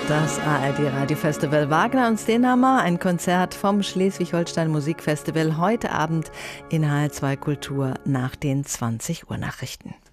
Das ARD-Radiofestival Wagner und Stenhammar, ein Konzert vom Schleswig-Holstein Musikfestival heute Abend in HR2 Kultur nach den 20 Uhr Nachrichten.